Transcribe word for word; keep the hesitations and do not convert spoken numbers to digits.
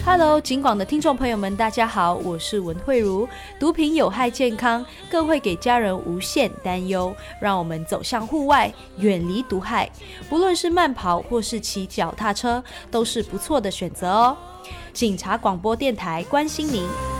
Hello， 警广的听众朋友们，大家好，我是文慧茹。毒品有害健康，更会给家人无限担忧。让我们走向户外，远离毒害。不论是慢跑或是骑脚踏车，都是不错的选择哦。警察广播电台关心您。